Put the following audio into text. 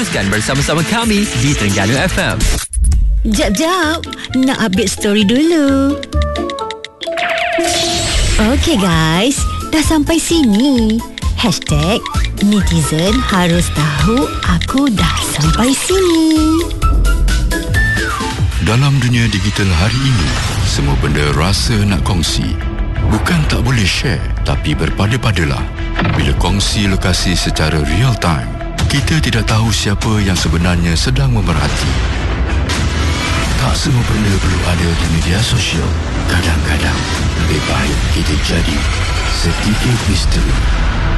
Teruskan bersama-sama kami di Terengganu FM. Jap, nak update story dulu. Okey guys, dah sampai sini. #netizen harus tahu aku dah sampai sini. Dalam dunia digital hari ini, semua benda rasa nak kongsi. Bukan tak boleh share, tapi berpada-padalah. Bila kongsi lokasi secara real time, kita tidak tahu siapa yang sebenarnya sedang memerhati. Tak semua benda perlu ada di media sosial. Kadang-kadang lebih baik kita jadi sedikit misteri.